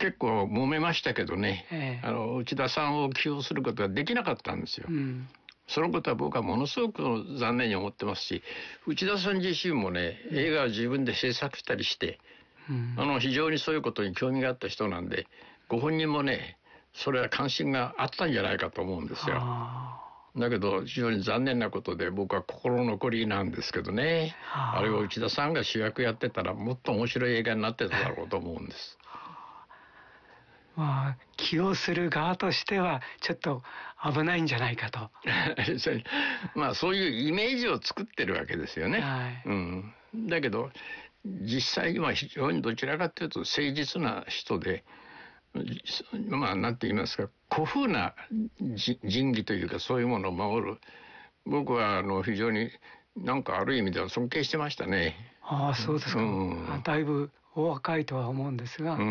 結構揉めましたけどね、内田さんを起用することができなかったんですよ。そのことは僕はものすごく残念に思ってますし、内田さん自身もね、映画を自分で制作したりして、非常にそういうことに興味があった人なんで、ご本人もね、それは関心があったんじゃないかと思うんですよ。だけど非常に残念なことで僕は心残りなんですけどね。あれを内田さんが主役やってたらもっと面白い映画になってただろうと思うんです。 まあ起用する側としてはちょっと危ないんじゃないかとまあそういうイメージを作ってるわけですよね。だけど実際には非常にどちらかというと誠実な人で、まあなんて言いますか、古風な仁義というかそういうものを守る、僕は非常になんかある意味では尊敬してましたね。 そうですか。だいぶお若いとは思うんですが、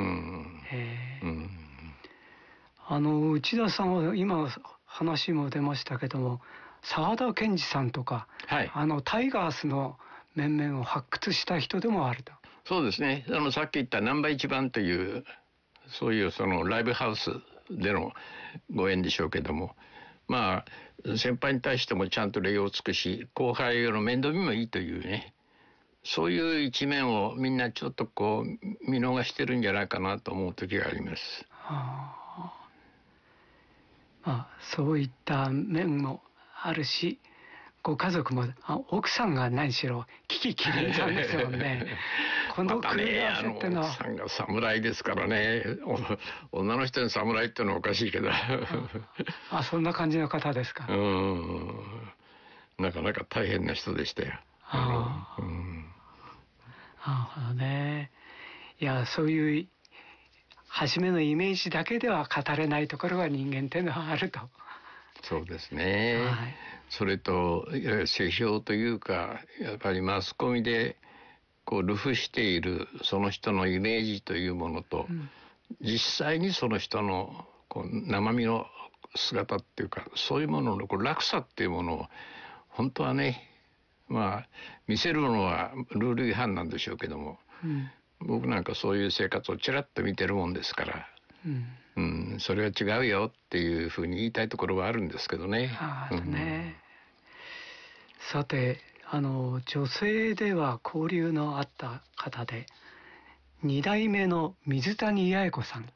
内田さんは今話も出ましたけども、沢田研二さんとか、タイガースの面々を発掘した人でもあると。 そうですね。さっき言ったナンバー1番というそういうそのライブハウスでのご縁でしょうけども、まあ先輩に対してもちゃんと礼を尽くし、後輩の面倒見もいいというね、そういう一面をみんなちょっとこう見逃してるんじゃないかなと思う時があります。 そういった面もあるし、ご家族も奥さんが何しろキキキリンさんですもんね。この組み合わせってのは、 奥さんが侍ですからね。女の人に侍ってのはおかしいけどそんな感じの方ですか。 なかなか大変な人でしたよ。 なるほどね。いや、そういう初めのイメージだけでは語れないところが人間っていうのはあると。 そうですね。それと世評というか、やっぱりマスコミでこう流布しているその人のイメージというものと、実際にその人のこう生身の姿っていうか、そういうもののこう落差っていうものを本当はね、まあ見せるのはルール違反なんでしょうけども、僕なんかそういう生活をちらっと見てるもんですから、それは違うよっていうふうに言いたいところはあるんですけどね。 さて、女性では交流のあった方で、2代目の水谷八重子さん。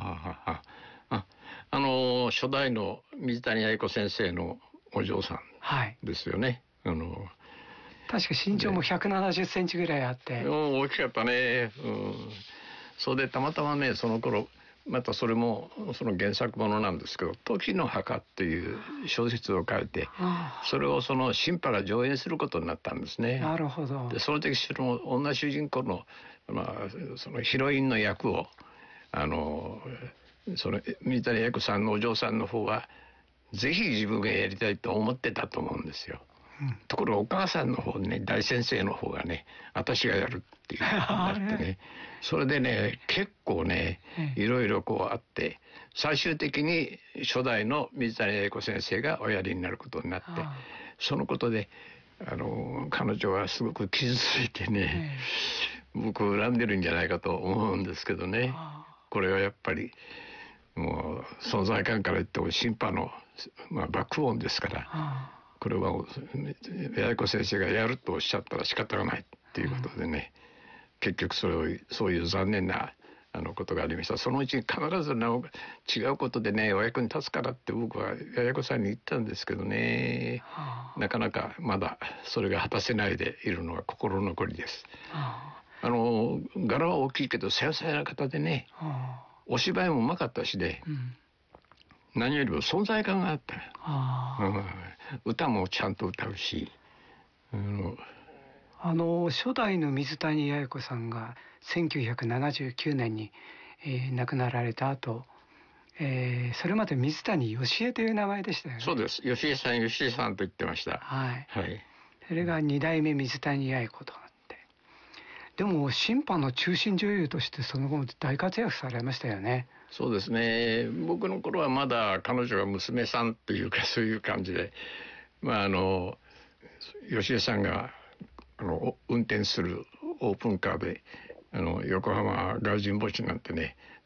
初代の水谷八重子先生のお嬢さんですよね。 確か身長も170センチぐらいあって。 大きかったね。それでたまたまね、その頃、またそれもその原作ものなんですけど、時の墓っていう小説を書いて、それをその新派が上演することになったんですね。 なるほど。 でその時その女主人公の、そのヒロインの役をその水谷八重子さんのお嬢さんの方はぜひ自分がやりたいと思ってたと思うんですよ。ところがお母さんの方ね、大先生の方がね、私がやるっていうなってねそれでね、結構ねいろいろこうあって、最終的に初代の水谷八重子先生がおやりになることになって、そのことで彼女はすごく傷ついてね、僕を恨んでるんじゃないかと思うんですけどね。これはやっぱりもう存在感から言っても新派の、バックボーンですから、これは八重子先生がやるとおっしゃったら仕方がないっていうことでね、結局そういう残念なことがありました。そのうちに必ず違うことでねお役に立つからって僕は八重子さんに言ったんですけどね、なかなかまだそれが果たせないでいるのが心残りです。柄は大きいけど繊細な方でね、お芝居もうまかったしで、何よりも存在感があった。歌もちゃんと歌うし、 初代の水谷八重子さんが1979年に、亡くなられた後、それまで水谷義恵という名前でしたよね。 そうです。義恵さんと言ってました。 それが2代目水谷八重子となって、でも新派の中心女優としてその後大活躍されましたよね。 そうですね。僕の頃はまだ彼女が娘さんというかそういう感じで、吉江さんが運転するオープンカーで横浜外人墓地なんてね